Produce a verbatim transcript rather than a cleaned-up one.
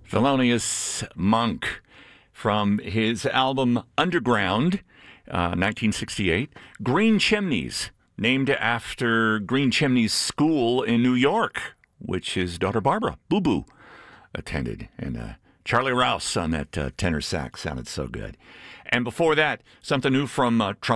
Thelonious Monk from his album Underground, uh, nineteen sixty-eight. Green Chimneys, named after Green Chimneys School in New York, which his daughter Barbara, Boo Boo, attended. And uh, Charlie Rouse on that uh, tenor sax sounded so good. And before that, something new from uh, Trump.